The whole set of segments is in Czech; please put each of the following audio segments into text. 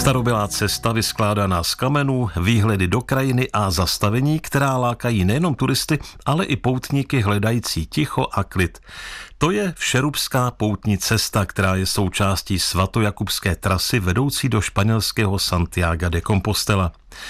Starobylá cesta vyskládaná z kamenů, výhledy do krajiny a zastavení, která lákají nejenom turisty, ale i poutníky hledající ticho a klid. To je Všerupská poutní cesta, která je součástí svatojakubské trasy vedoucí do španělského Santiaga de Compostela.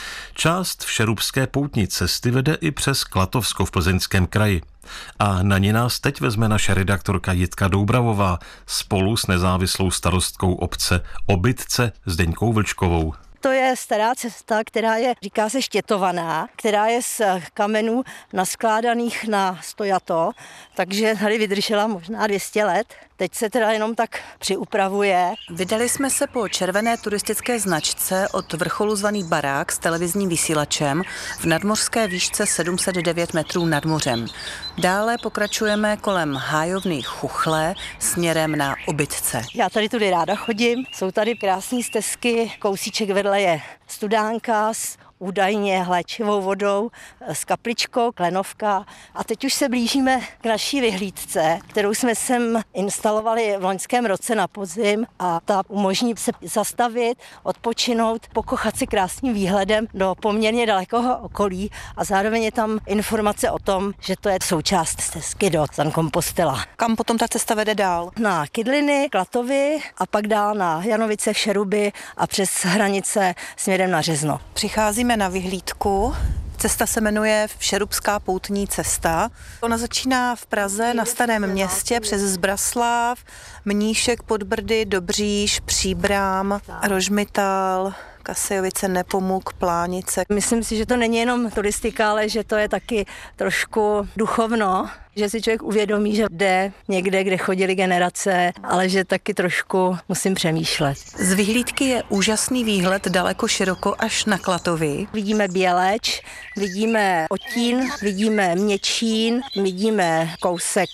Část Všerupské poutní cesty vede i přes Klatovsko v Plzeňském kraji. A na ní nás teď vezme naše redaktorka Jitka Doubravová spolu s nezávislou starostkou obce Obytce Zdeňkou Vlčkovou. To je stará cesta, která je, říká se, štětovaná, která je z kamenů naskládaných na stojato, takže tady vydržela možná 200 let. Teď se teda jenom tak přiupravuje. Vydali jsme se po červené turistické značce od vrcholu zvaný Barák s televizním vysílačem v nadmořské výšce 709 metrů nad mořem. Dále pokračujeme kolem hájovny Chuchle směrem na Obytce. Já tady tudy ráda chodím, jsou tady krásné stezky, kousíček vedle je studánka s údajně léčivou vodou, s kapličkou, klenovka. A teď už se blížíme k naší vyhlídce, kterou jsme sem instalovali v loňském roce na podzim a ta umožní se zastavit, odpočinout, pokochat si krásným výhledem do poměrně dalekého okolí a zároveň je tam informace o tom, že to je součást stezky do San Compostela. Kam potom ta cesta vede dál? Na Kydliny, Klatovy a pak dál na Janovice, Všeruby a přes hranice směrem na Řezno. Přicházíme na vyhlídku. Cesta se jmenuje Všerupská poutní cesta. Ona začíná v Praze na Starém Městě přes Zbraslav, Mníšek pod Brdy, Dobříš, Příbram, Rožmitál, Kasejovice, Nepomuk, Plánice. Myslím si, že to není jenom turistika, ale že to je taky trošku duchovno, že si člověk uvědomí, že jde někde, kde chodili generace, ale že taky trošku musím přemýšlet. Z vyhlídky je úžasný výhled daleko široko až na Klatovy. Vidíme Běleč, vidíme Otín, vidíme Měčín, vidíme kousek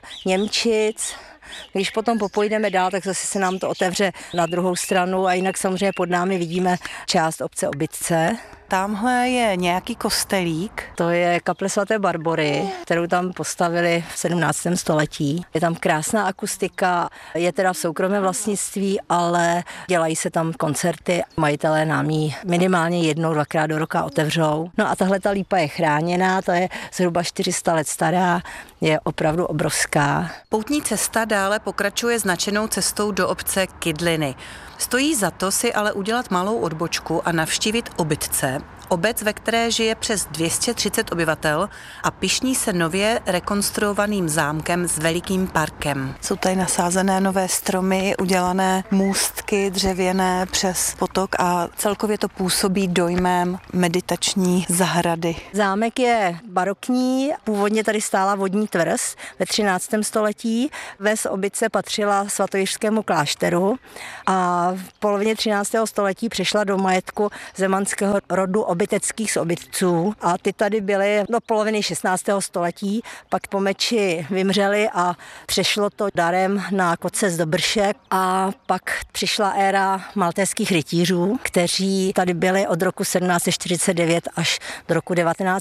Němčic. Když potom popojdeme dál, tak zase se nám to otevře na druhou stranu a jinak samozřejmě pod námi vidíme část obce Obytce. Tamhle je nějaký kostelík. To je kaple svaté Barbory, kterou tam postavili v 17. století. Je tam krásná akustika, je teda v soukromém vlastnictví, ale dělají se tam koncerty. Majitelé nám ji minimálně 1-2krát do roka otevřou. No a tahle ta lípa je chráněná, ta je zhruba 400 let stará, je opravdu obrovská. Poutní cesta dále pokračuje značenou cestou do obce Kydliny. Stojí za to si ale udělat malou odbočku a navštívit Obytce, obec, ve které žije přes 230 obyvatel a pyšní se nově rekonstruovaným zámkem s velikým parkem. Jsou tady nasázené nové stromy, udělané můstky dřevěné přes potok a celkově to působí dojmem meditační zahrady. Zámek je barokní, původně tady stála vodní tvrz ve 13. století. Ves Obytce patřila svatojišskému klášteru a v polovině 13. století přešla do majetku zemanského rodu obyteckých z Obytců a ty tady byly do poloviny 16. století, pak po meči vymřeli a přešlo to darem na Koce z Dobršek a pak přišla éra maltéských rytířů, kteří tady byli od roku 1749 až do roku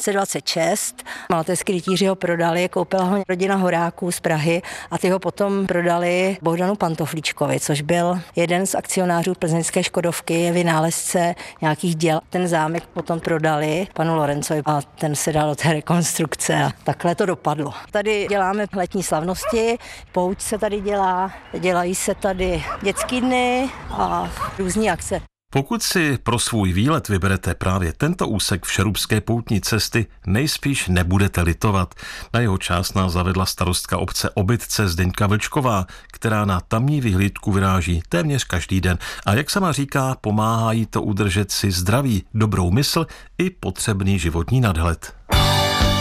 1926. Maltéský rytíři ho prodali, koupila ho rodina Horáků z Prahy a ty ho potom prodali Bohdanu Pantoflíčkovi, což byl jeden z akcionářů plzeňské Škodovky, vynálezce nějakých děl. Ten zámek potom prodali panu Lorencovi a ten se dal do té rekonstrukce a takhle to dopadlo. Tady děláme letní slavnosti, pouť se tady dělá, dělají se tady dětský dny a různý akce. Pokud si pro svůj výlet vyberete právě tento úsek Všerupské poutní cesty, nejspíš nebudete litovat. Na jeho část nás zavedla starostka obce Obytce Zdeňka Vlčková, která na tamní vyhlídku vyráží téměř každý den. A jak sama říká, pomáhá jí to udržet si zdraví, dobrou mysl i potřebný životní nadhled.